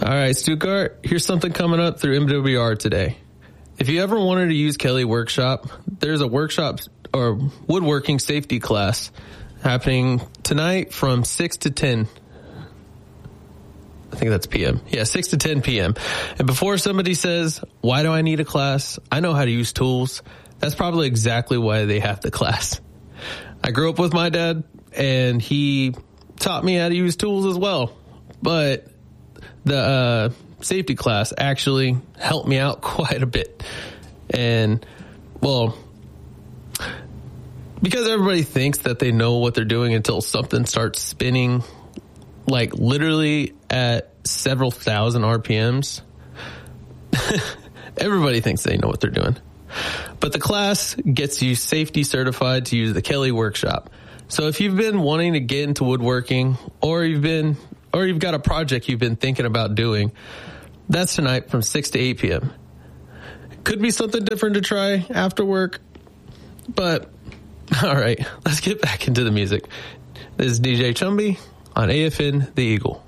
All right, Stuttgart, here's something coming up through MWR today. If you ever wanted to use Kelly Workshop, there's a workshop or woodworking safety class happening tonight from 6 to 10. I think that's PM. Yeah, 6 to 10 PM. And before somebody says, why do I need a class? I know how to use tools. That's probably exactly why they have the class. I grew up with my dad, and he taught me how to use tools as well. But the safety class actually helped me out quite a bit. And, well, because everybody thinks that they know what they're doing until something starts spinning, like literally at several thousand RPMs. Everybody thinks they know what they're doing. But the class gets you safety certified to use the Kelly Workshop. So if you've been wanting to get into woodworking, or you've got a project you've been thinking about doing, that's tonight from 6 to 8 p.m. Could be something different to try after work, but all right, let's get back into the music. This is DJ Chumby on AFN The Eagle.